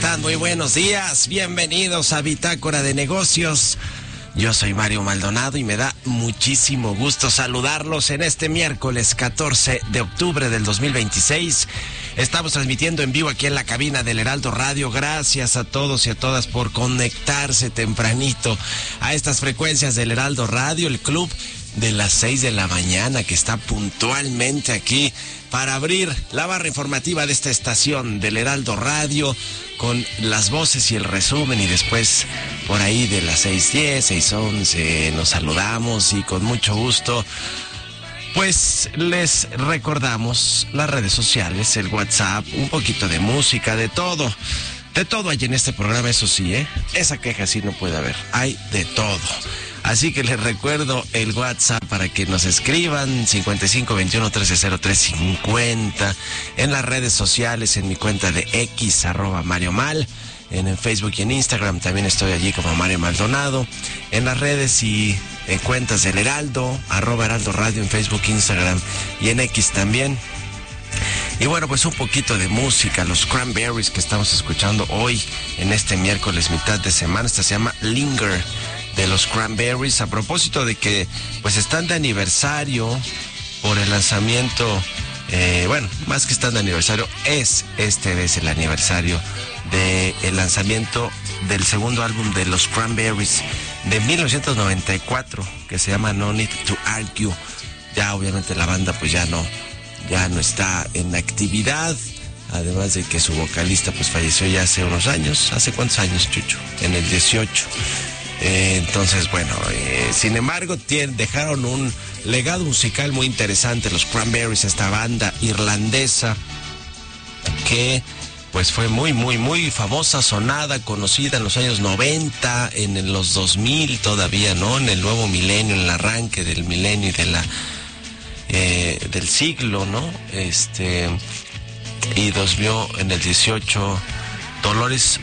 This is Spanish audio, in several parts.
están? Muy buenos días. Bienvenidos a Bitácora de Negocios. Yo soy Mario Maldonado y me da muchísimo gusto saludarlos en este miércoles 14 de octubre del 2026. Estamos transmitiendo en vivo aquí en la cabina del Heraldo Radio. Gracias a todos y a todas por conectarse tempranito a estas frecuencias del Heraldo Radio, el club de las 6 de la mañana que está puntualmente aquí para abrir la barra informativa de esta estación del Heraldo Radio con las voces y el resumen, y después por ahí de las 6:10, 6:11 nos saludamos y con mucho gusto pues les recordamos las redes sociales, el WhatsApp, un poquito de música, de todo hay en este programa, eso sí, esa queja sí no puede haber, hay de todo. Así que les recuerdo el WhatsApp para que nos escriban, 5521-130350, en las redes sociales, en mi cuenta de X, @MarioMal, en el Facebook y en Instagram también estoy allí como Mario Maldonado, en las redes y en cuentas del Heraldo, @Heraldo Radio en Facebook, Instagram y en X también. Y bueno, pues un poquito de música, los Cranberries que estamos escuchando hoy en este miércoles mitad de semana, esta se llama Linger, de los Cranberries, a propósito de que pues están de aniversario por el lanzamiento, bueno, más que están de aniversario, este es el aniversario del lanzamiento del segundo álbum de los Cranberries de 1994, que se llama No Need to Argue. Ya obviamente la banda pues ya no está en actividad, además de que su vocalista pues falleció ya hace unos años. ¿Hace cuántos años, Chucho? En el 18. Entonces, bueno, sin embargo, dejaron un legado musical muy interesante, los Cranberries, esta banda irlandesa que pues fue muy, muy, muy famosa, sonada, conocida en los años 90, en los 2000 todavía, ¿no? En el nuevo milenio, en el arranque del milenio y del siglo, ¿no? Y nos vio en el 18 Dolores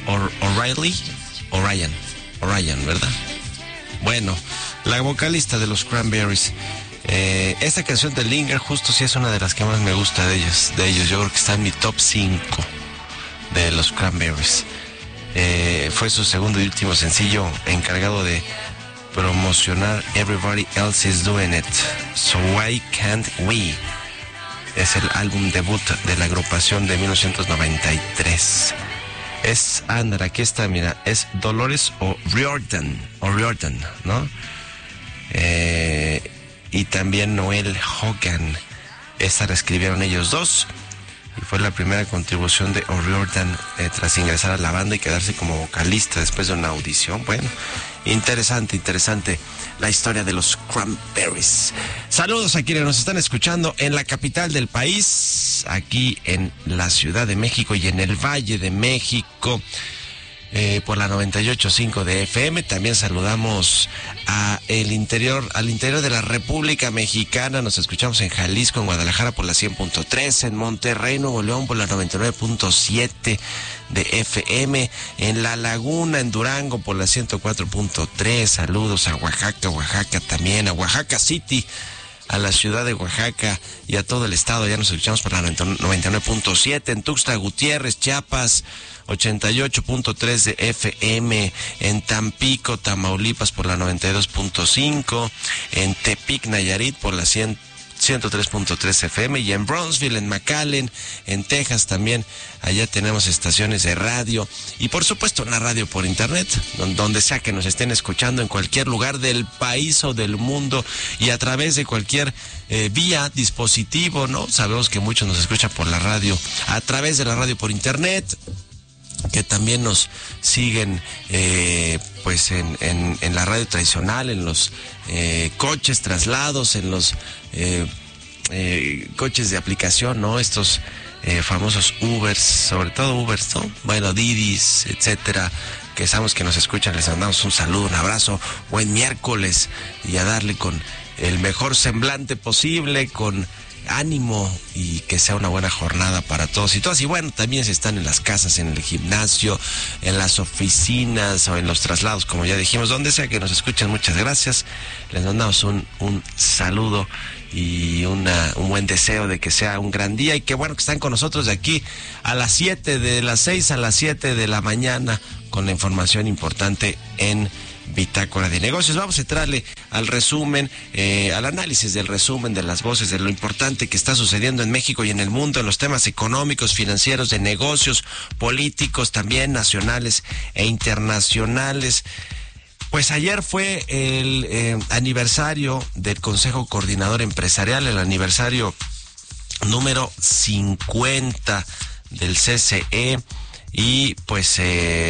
O'Ryan, ¿verdad? Bueno, la vocalista de los Cranberries. Esta canción de Linger justo sí es una de las que más me gusta de ellos. Yo creo que está en mi top 5 de los Cranberries. Fue su segundo y último sencillo, encargado de promocionar Everybody Else Is Doing It, So Why Can't We. Es el álbum debut de la agrupación de 1993. Aquí está, mira, es Dolores O'Riordan, ¿no? Y también Noel Hogan. Esta la escribieron ellos dos y fue la primera contribución de O'Riordan tras ingresar a la banda y quedarse como vocalista después de una audición. Bueno, interesante la historia de los Cranberries. Saludos a quienes nos están escuchando en la capital del país, aquí en la Ciudad de México y en el Valle de México, por la 98.5 de FM. También saludamos al interior de la República Mexicana. Nos escuchamos en Jalisco, en Guadalajara por la 100.3, en Monterrey, Nuevo León por la 99.7 de FM, en La Laguna, en Durango por la 104.3. Saludos a Oaxaca también, a Oaxaca City, a la ciudad de Oaxaca y a todo el estado. Ya nos escuchamos por la 99.7, en Tuxtla Gutiérrez, Chiapas, 88.3 de FM, en Tampico, Tamaulipas por la 92.5, en Tepic, Nayarit por la 103.3 FM, y en Brownsville, en McAllen, en Texas también. Allá tenemos estaciones de radio y por supuesto una radio por internet, donde sea que nos estén escuchando, en cualquier lugar del país o del mundo y a través de cualquier vía, dispositivo, ¿no? Sabemos que muchos nos escuchan por la radio, a través de la radio por internet, que también nos siguen pues en la radio tradicional, en los coches, traslados, en los coches de aplicación, ¿no? Estos famosos Ubers, sobre todo Ubers, ¿no? Bueno, Didis, etcétera, que sabemos que nos escuchan. Les mandamos un saludo, un abrazo, buen miércoles, y a darle con el mejor semblante posible, con ánimo y que sea una buena jornada para todos y todas. Y bueno, también si están en las casas, en el gimnasio, en las oficinas o en los traslados, como ya dijimos, donde sea que nos escuchen, muchas gracias. Les mandamos un saludo y un buen deseo de que sea un gran día, y qué bueno que están con nosotros de aquí a las 7, de las 6 a las 7 de la mañana, con la información importante en Bitácora de Negocios. Vamos a entrarle al resumen, al análisis del resumen de las voces de lo importante que está sucediendo en México y en el mundo, en los temas económicos, financieros, de negocios, políticos, también nacionales e internacionales. Pues ayer fue el aniversario del Consejo Coordinador Empresarial, el aniversario número 50 del CCE, y pues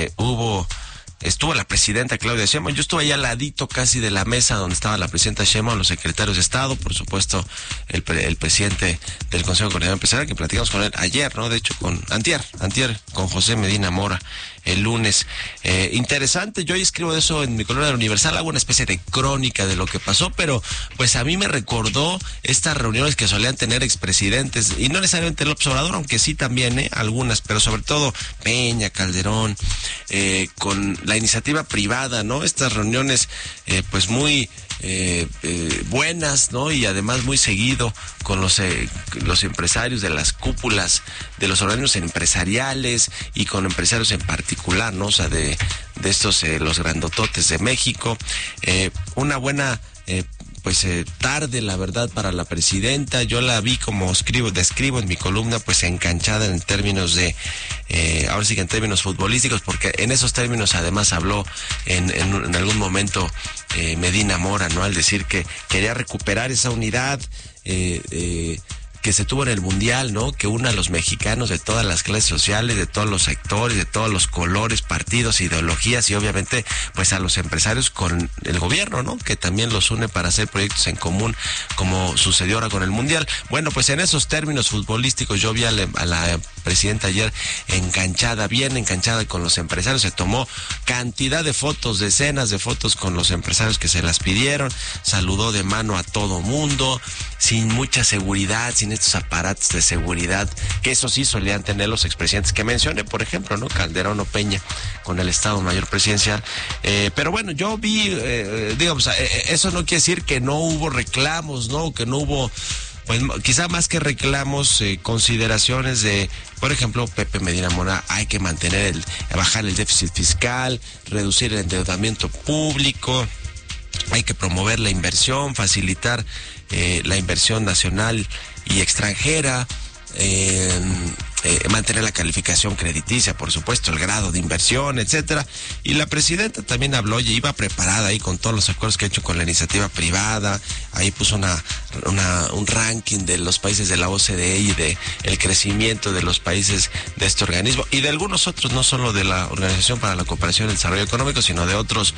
estuvo la presidenta Claudia Sheinbaum. Yo estuve allá al ladito casi de la mesa donde estaba la presidenta Sheinbaum, los secretarios de Estado, por supuesto el presidente del Consejo Coordinador Empresarial, que platicamos con él ayer, ¿no? De hecho, antier, con José Medina Mora, el lunes. Interesante, yo escribo eso en mi columna del Universal, hago una especie de crónica de lo que pasó, pero pues a mí me recordó estas reuniones que solían tener expresidentes, y no necesariamente López Obrador, aunque sí también, algunas, pero sobre todo Peña, Calderón, con la iniciativa privada, ¿no? Estas reuniones pues muy buenas, ¿no? Y además muy seguido con los empresarios de las cúpulas de los organismos empresariales y con empresarios en particular, ¿no? O sea, de estos los grandototes de México. Una buena tarde, la verdad, para la presidenta. Yo la vi, como describo en mi columna, pues enganchada en términos de, ahora sí que en términos futbolísticos, porque en esos términos además habló en algún momento Medina Mora, ¿no? Al decir que quería recuperar esa unidad que se tuvo en el Mundial, ¿no? Que una a los mexicanos de todas las clases sociales, de todos los sectores, de todos los colores, partidos, ideologías, y obviamente pues a los empresarios con el gobierno, ¿no? Que también los une para hacer proyectos en común, como sucedió ahora con el Mundial. Bueno, pues en esos términos futbolísticos yo vi a la presidenta ayer bien enganchada con los empresarios. Se tomó cantidad de fotos, decenas de fotos con los empresarios que se las pidieron, saludó de mano a todo mundo, sin mucha seguridad, sin estos aparatos de seguridad, que eso sí solían tener los expresidentes que mencioné, por ejemplo, ¿no? Calderón o Peña, con el Estado Mayor Presidencial. Pero bueno, yo vi, eso no quiere decir que no hubo reclamos, ¿no? Que no hubo, pues quizá más que reclamos, consideraciones de, por ejemplo, Pepe Medina Mora: hay que bajar el déficit fiscal, reducir el endeudamiento público, hay que promover la inversión, facilitar la inversión nacional y extranjera, mantener la calificación crediticia, por supuesto, el grado de inversión, etcétera. Y la presidenta también habló y iba preparada ahí con todos los acuerdos que ha hecho con la iniciativa privada. Ahí puso un ranking de los países de la OCDE y de el crecimiento de los países de este organismo y de algunos otros, no solo de la Organización para la Cooperación y el Desarrollo Económico, sino de otros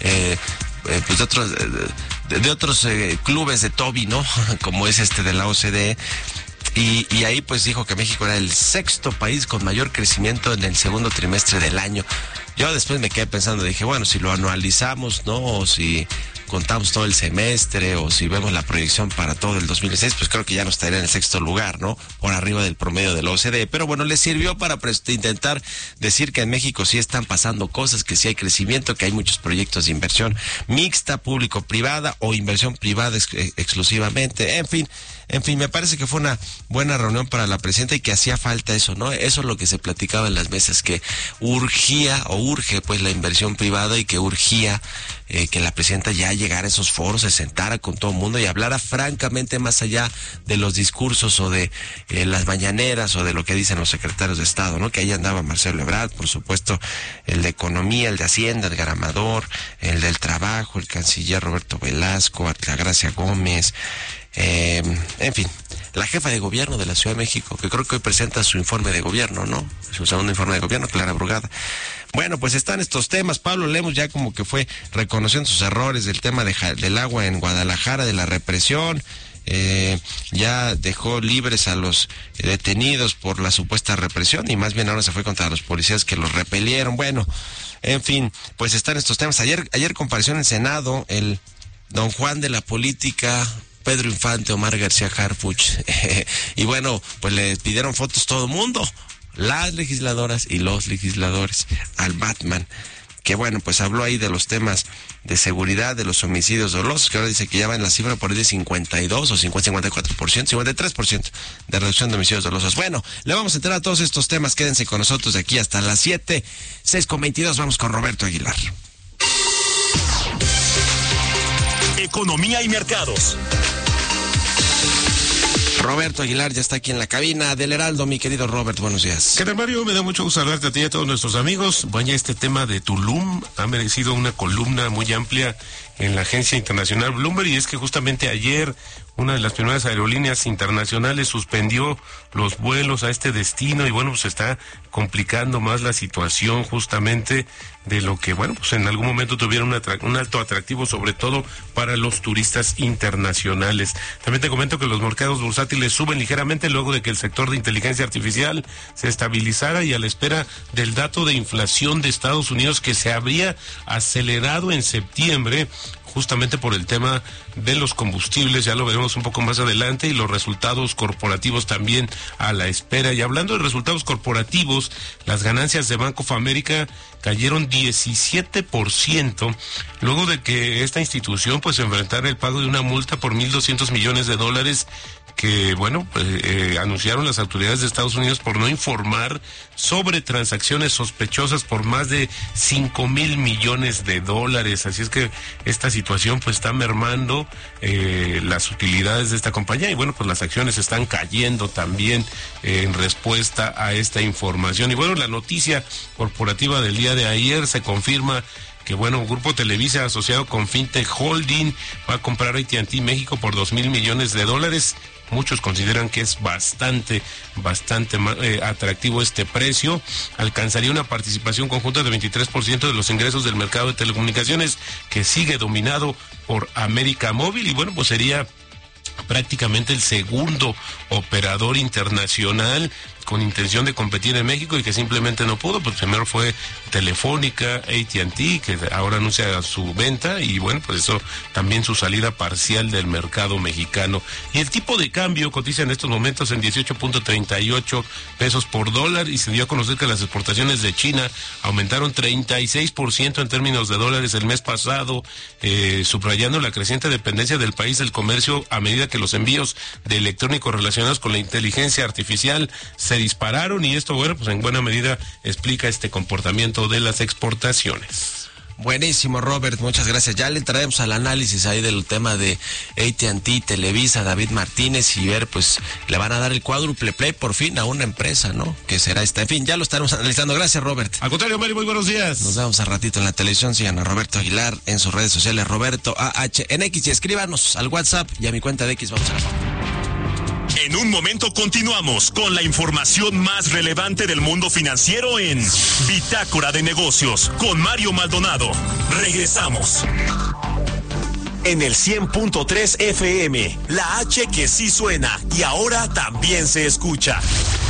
de otros clubes de Toby, ¿no? Como es de la OCDE. Y ahí pues dijo que México era el sexto país con mayor crecimiento en el segundo trimestre del año. Yo después me quedé pensando, dije, bueno, si lo anualizamos, ¿no? O si contamos todo el semestre, o si vemos la proyección para todo el 2016, pues creo que ya no estaría en el sexto lugar, ¿no? Por arriba del promedio de la OCDE. Pero bueno, le sirvió para intentar decir que en México sí están pasando cosas, que sí hay crecimiento, que hay muchos proyectos de inversión mixta, público-privada o inversión privada exclusivamente. En fin, me parece que fue una buena reunión para la presidenta y que hacía falta eso, ¿no? Eso es lo que se platicaba en las mesas, que urge pues la inversión privada, y que urgía que la presidenta ya llegara a esos foros, se sentara con todo el mundo y hablara francamente, más allá de los discursos o de las mañaneras o de lo que dicen los secretarios de Estado, ¿no? Que ahí andaba Marcelo Ebrard, por supuesto, el de Economía, el de Hacienda, el Garamador, el del Trabajo, el canciller Roberto Velasco, Altagracia Gómez, en fin, la jefa de gobierno de la Ciudad de México, que creo que hoy presenta su informe de gobierno, ¿no? Su segundo informe de gobierno, Clara Brugada. Bueno, pues están estos temas. Pablo Lemos ya como que fue reconociendo sus errores del tema del agua en Guadalajara, de la represión. Ya dejó libres a los detenidos por la supuesta represión, y más bien ahora se fue contra los policías que los repelieron. Bueno, en fin, pues están estos temas. Ayer compareció en el Senado el don Juan de la política, Pedro Infante, Omar García Harfuch. Y bueno, pues le pidieron fotos todo el mundo, las legisladoras y los legisladores, al Batman, que bueno, pues habló ahí de los temas de seguridad, de los homicidios dolosos, que ahora dice que ya va en la cifra por ahí de 52 o 54%, 53% de reducción de homicidios dolosos. Bueno, le vamos a enterar a todos estos temas, quédense con nosotros de aquí hasta las 7, 6:22, vamos con Roberto Aguilar. Economía y mercados. Roberto Aguilar ya está aquí en la cabina del Heraldo, mi querido Robert, buenos días. ¿Qué tal, Mario? Me da mucho gusto saludarte a ti y a todos nuestros amigos. Vaya, este tema de Tulum ha merecido una columna muy amplia en la agencia internacional Bloomberg, y es que justamente ayer una de las primeras aerolíneas internacionales suspendió los vuelos a este destino, y bueno, pues se está complicando más la situación justamente de lo que, bueno, pues en algún momento tuviera un alto atractivo, sobre todo para los turistas internacionales. También te comento que los mercados bursátiles suben ligeramente luego de que el sector de inteligencia artificial se estabilizara y a la espera del dato de inflación de Estados Unidos, que se habría acelerado en septiembre, justamente por el tema de los combustibles. Ya lo veremos un poco más adelante, y los resultados corporativos también a la espera. Y hablando de resultados corporativos, las ganancias de Bank of America cayeron 17%, luego de que esta institución pues enfrentara el pago de una multa por $1,200 millones que, bueno, anunciaron las autoridades de Estados Unidos por no informar sobre transacciones sospechosas por más de $5,000 millones. Así es que esta situación pues está mermando las utilidades de esta compañía, y bueno, pues las acciones están cayendo también en respuesta a esta información. Y bueno, la noticia corporativa del día de ayer se confirma que, bueno, Grupo Televisa, asociado con Fintech Holding, va a comprar AT&T México por $2,000 millones. Muchos consideran que es bastante atractivo este precio. Alcanzaría una participación conjunta de 23% de los ingresos del mercado de telecomunicaciones, que sigue dominado por América Móvil, y bueno, pues sería prácticamente el segundo operador internacional con intención de competir en México y que simplemente no pudo. Pues primero fue Telefónica, AT&T, que ahora anuncia su venta, y bueno, pues eso también su salida parcial del mercado mexicano. Y el tipo de cambio cotiza en estos momentos en 18.38 pesos por dólar, y se dio a conocer que las exportaciones de China aumentaron 36% en términos de dólares el mes pasado, subrayando la creciente dependencia del país del comercio a medida que los envíos de electrónicos relacionados con la inteligencia artificial se dispararon, y esto, bueno, pues en buena medida explica este comportamiento de las exportaciones. Buenísimo, Robert, muchas gracias. Ya le entraremos al análisis ahí del tema de AT&T, Televisa, David Martínez, y ver, pues le van a dar el cuádruple play por fin a una empresa, ¿no? Que será esta. En fin, ya lo estaremos analizando. Gracias, Robert. Al contrario, Mario, muy buenos días. Nos vemos a ratito en la televisión. Sigan a Roberto Aguilar en sus redes sociales, Roberto AH en X, y escríbanos al WhatsApp y a mi cuenta de X. Vamos a la foto. En un momento continuamos con la información más relevante del mundo financiero en Bitácora de Negocios con Mario Maldonado. Regresamos. En el 100.3 FM, la H que sí suena y ahora también se escucha.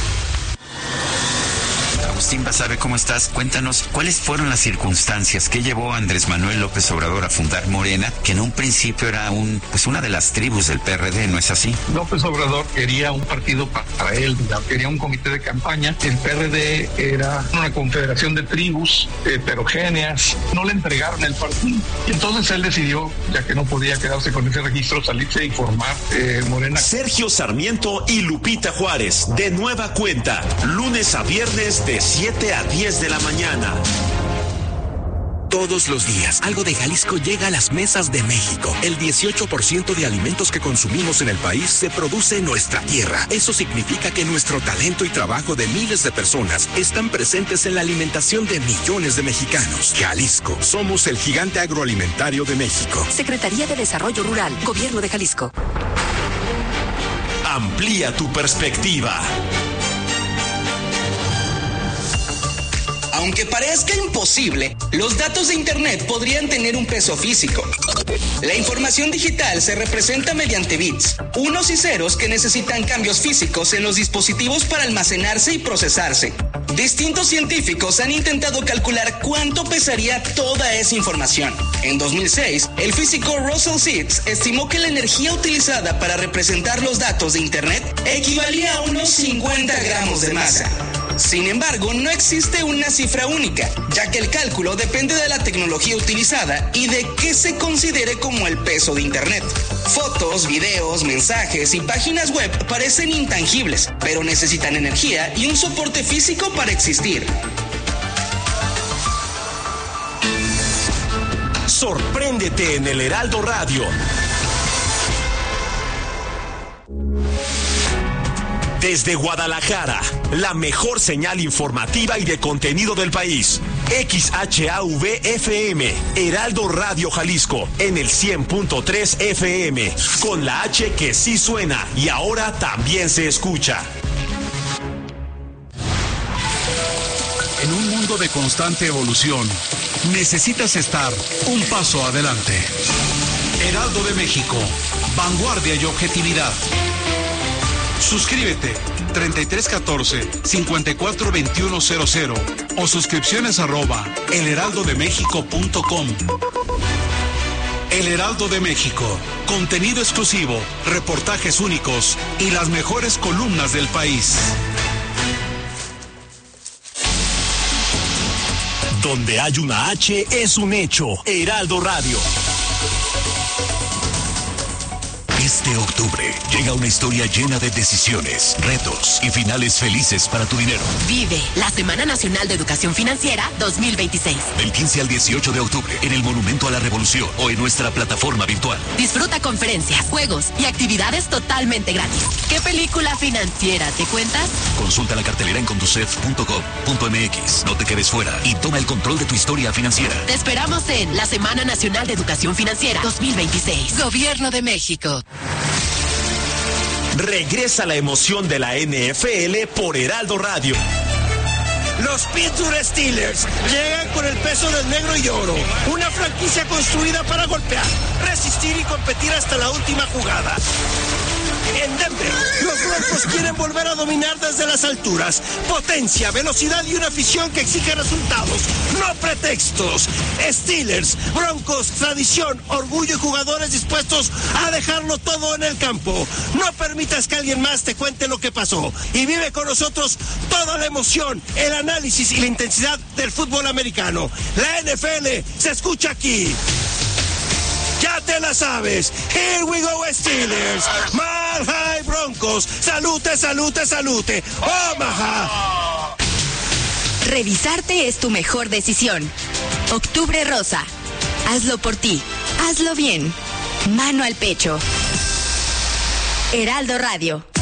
Agustín Basabe, ¿cómo estás? Cuéntanos, ¿cuáles fueron las circunstancias que llevó a Andrés Manuel López Obrador a fundar Morena, que en un principio era una de las tribus del PRD, ¿no es así? López Obrador quería un partido para él, quería un comité de campaña. El PRD era una confederación de tribus heterogéneas, no le entregaron el partido. Y entonces él decidió, ya que no podía quedarse con ese registro, salirse y formar Morena. Sergio Sarmiento y Lupita Juárez, de nueva cuenta, lunes a viernes de 7 a 10 de la mañana. Todos los días, algo de Jalisco llega a las mesas de México. El 18% de alimentos que consumimos en el país se produce en nuestra tierra. Eso significa que nuestro talento y trabajo de miles de personas están presentes en la alimentación de millones de mexicanos. Jalisco, somos el gigante agroalimentario de México. Secretaría de Desarrollo Rural, Gobierno de Jalisco. Amplía tu perspectiva. Aunque parezca imposible, los datos de Internet podrían tener un peso físico. La información digital se representa mediante bits, unos y ceros que necesitan cambios físicos en los dispositivos para almacenarse y procesarse. Distintos científicos han intentado calcular cuánto pesaría toda esa información. En 2006, el físico Russell Seitz estimó que la energía utilizada para representar los datos de Internet equivalía a unos 50 gramos de masa. Sin embargo, no existe una cifra única, ya que el cálculo depende de la tecnología utilizada y de qué se considere como el peso de Internet. Fotos, videos, mensajes y páginas web parecen intangibles, pero necesitan energía y un soporte físico para existir. Sorpréndete en el Heraldo Radio. Desde Guadalajara, la mejor señal informativa y de contenido del país. XHAV-FM, Heraldo Radio Jalisco, en el 100.3 FM, con la H que sí suena y ahora también se escucha. En un mundo de constante evolución, necesitas estar un paso adelante. Heraldo de México, vanguardia y objetividad. Suscríbete 3314-542100 o suscripciones @elheraldodemexico.com. El Heraldo de México, contenido exclusivo, reportajes únicos y las mejores columnas del país. Donde hay una H es un hecho. Heraldo Radio. Este octubre llega una historia llena de decisiones, retos y finales felices para tu dinero. Vive la Semana Nacional de Educación Financiera 2026. Del 15 al 18 de octubre en el Monumento a la Revolución o en nuestra plataforma virtual. Disfruta conferencias, juegos y actividades totalmente gratis. ¿Qué película financiera te cuentas? Consulta la cartelera en conducef.gov.mx. No te quedes fuera y toma el control de tu historia financiera. Te esperamos en la Semana Nacional de Educación Financiera 2026. Gobierno de México. Regresa la emoción de la NFL por Heraldo Radio. Los Pittsburgh Steelers llegan con el peso del negro y oro. Una franquicia construida para golpear, resistir y competir hasta la última jugada. En Denver, los Broncos quieren volver a dominar desde las alturas. Potencia, velocidad y una afición que exige resultados, no pretextos. Steelers, Broncos, tradición, orgullo y jugadores dispuestos a dejarlo todo en el campo. No permitas que alguien más te cuente lo que pasó. Y vive con nosotros toda la emoción, el análisis y la intensidad del fútbol americano. La NFL se escucha aquí. Ya te la sabes. Here we go, Steelers. Mile High Broncos. Salute, salute, salute. Omaha. Revisarte es tu mejor decisión. Octubre Rosa. Hazlo por ti. Hazlo bien. Mano al pecho. Heraldo Radio.